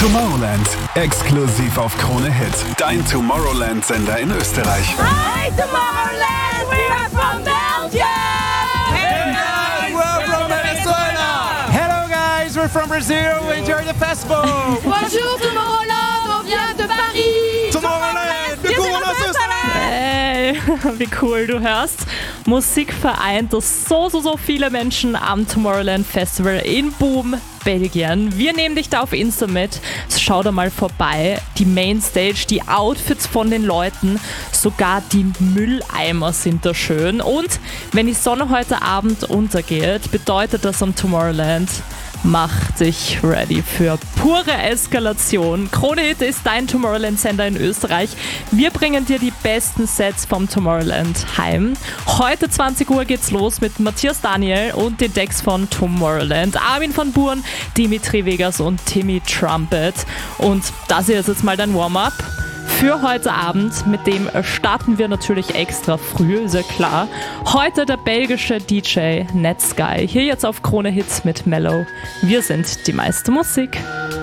Tomorrowland, exklusiv auf Krone Hit. Dein Tomorrowland-Sender in Österreich. Hi Tomorrowland, we are from Belgium! Hey guys, we're from Venezuela! Hello guys, we're from Brazil, enjoy the festival! Bonjour Tomorrowland, on vient de Paris! Tomorrowland, wir kommen aus Österreich! Hey, wie cool, du hörst. Musik vereint so viele Menschen am Tomorrowland Festival in Boom, Belgien. Wir nehmen dich da auf Insta mit. Schau da mal vorbei. Die Mainstage, die Outfits von den Leuten, sogar die Mülleimer sind da schön. Und wenn die Sonne heute Abend untergeht, bedeutet das am Tomorrowland: mach dich ready für pure Eskalation. Krone Hit ist dein Tomorrowland-Sender in Österreich. Wir bringen dir die besten Sets vom Tomorrowland heim. Heute 20 Uhr geht's los mit Matthias Daniel und den Decks von Tomorrowland. Armin van Buuren, Dimitri Vegas und Timmy Trumpet. Und das hier ist jetzt mal dein Warm-up für heute Abend. Mit dem starten wir natürlich extra früh, ist ja klar. Heute der belgische DJ Netsky. Hier jetzt auf Krone Hits mit Mellow. Wir sind die meiste Musik.